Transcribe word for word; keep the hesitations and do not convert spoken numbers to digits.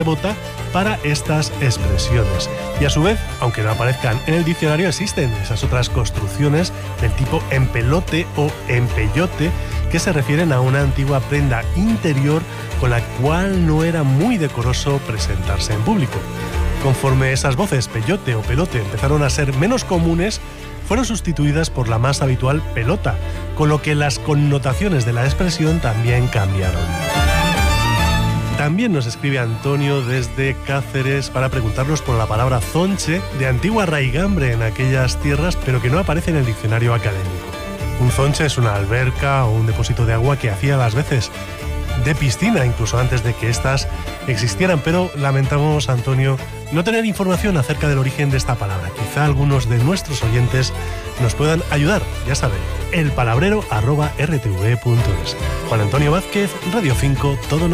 bota para estas expresiones. Y a su vez, aunque no aparezcan en el diccionario, existen esas otras construcciones del tipo empelote o empellote que se refieren a una antigua prenda interior con la cual no era muy decoroso presentarse en público. Conforme esas voces pellote o pelote empezaron a ser menos comunes, fueron sustituidas por la más habitual pelota, con lo que las connotaciones de la expresión también cambiaron. También nos escribe Antonio desde Cáceres para preguntarnos por la palabra zonche, de antigua raigambre en aquellas tierras, pero que no aparece en el diccionario académico. Un zonche es una alberca o un depósito de agua que hacía las veces de piscina, incluso antes de que éstas existieran, pero lamentamos, Antonio, no tener información acerca del origen de esta palabra. Quizá algunos de nuestros oyentes nos puedan ayudar, ya saben, elpalabrero arroba r t v punto es. Juan Antonio Vázquez, Radio cinco, todo